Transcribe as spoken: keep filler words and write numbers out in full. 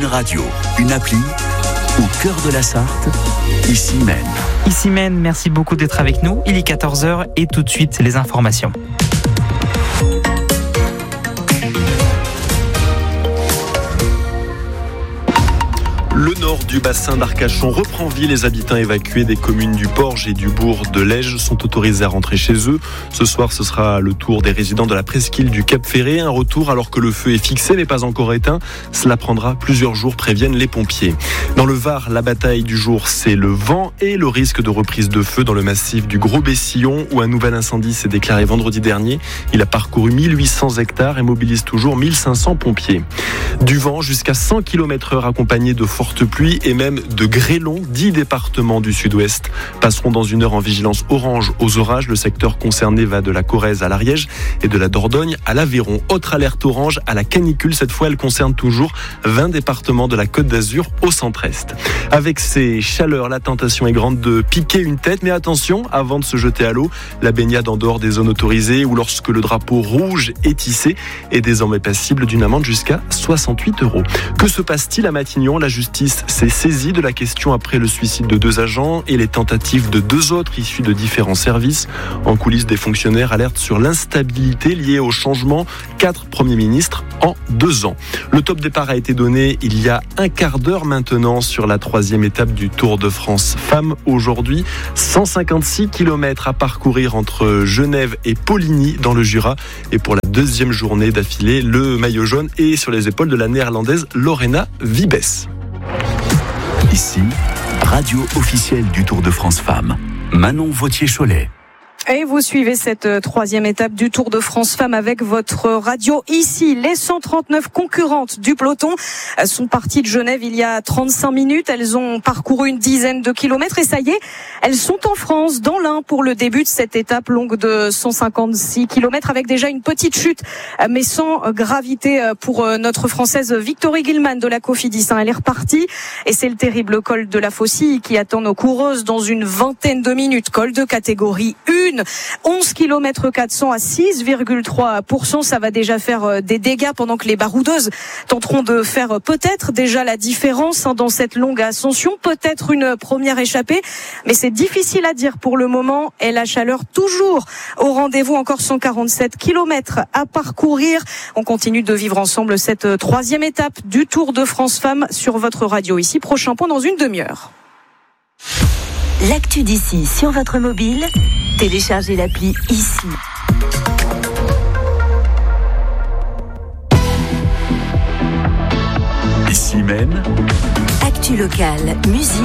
Une radio, une appli, au cœur de la Sarthe, ici Maine. Ici Maine, merci beaucoup d'être avec nous. Il est quatorze heures et tout de suite les informations. Le nord du bassin d'Arcachon reprend vie. Les habitants évacués des communes du Porge et du bourg de Lège sont autorisés à rentrer chez eux. Ce soir, ce sera le tour des résidents de la presqu'île du Cap Ferré. Un retour alors que le feu est fixé mais pas encore éteint. Cela prendra plusieurs jours, préviennent les pompiers. Dans le Var, la bataille du jour, c'est le vent et le risque de reprise de feu dans le massif du Gros-Bessillon où un nouvel incendie s'est déclaré vendredi dernier. Il a parcouru mille huit cents hectares et mobilise toujours mille cinq cents pompiers. Du vent jusqu'à cent kilomètres heure accompagné de fortes pluies et même de grêlons. dix départements du sud-ouest passeront dans une heure en vigilance orange aux orages. Le secteur concerné va de la Corrèze à l'Ariège et de la Dordogne à l'Aveyron. Autre alerte orange à la canicule. Cette fois, elle concerne toujours vingt départements de la Côte d'Azur au centre-est. Avec ces chaleurs, la tentation est grande de piquer une tête. Mais attention, avant de se jeter à l'eau, la baignade en dehors des zones autorisées ou lorsque le drapeau rouge est tissé est désormais passible d'une amende jusqu'à soixante-huit euros. Que se passe-t-il à Matignon ? La justice s'est saisie de la question après le suicide de deux agents et les tentatives de deux autres issus de différents services. En coulisses, des fonctionnaires alertent sur l'instabilité liée au changement. Quatre premiers ministres en deux ans. Le top départ a été donné il y a un quart d'heure maintenant sur la troisième étape du Tour de France Femmes. Aujourd'hui, cent cinquante-six kilomètres à parcourir entre Genève et Poligny dans le Jura. Et pour la deuxième journée d'affilée, le maillot jaune est sur les épaules de la néerlandaise Lorena Wiebes. Ici, radio officielle du Tour de France Femmes. Manon Vautier-Cholet. Et vous suivez cette troisième étape du Tour de France Femmes avec votre radio ici. Les cent trente-neuf concurrentes du peloton sont parties de Genève il y a trente-cinq minutes. Elles ont parcouru une dizaine de kilomètres et ça y est, elles sont en France, dans l'Ain, pour le début de cette étape longue de cent cinquante-six kilomètres avec déjà une petite chute, mais sans gravité pour notre Française Victory Gilman de la Cofidis. Elle est repartie et c'est le terrible col de la Faucille qui attend nos coureuses dans une vingtaine de minutes. Col de catégorie un. onze kilomètres quatre cents à six virgule trois pour cent, ça va déjà faire des dégâts pendant que les baroudeuses tenteront de faire peut-être déjà la différence dans cette longue ascension, peut-être une première échappée, mais c'est difficile à dire pour le moment et la chaleur toujours au rendez-vous. Encore cent quarante-sept kilomètres à parcourir. On continue de vivre ensemble cette troisième étape du Tour de France Femmes sur votre radio ici. Prochain point dans une demi-heure. L'actu d'ici sur votre mobile, téléchargez l'appli ici. Ici Maine. Actu locale, musique.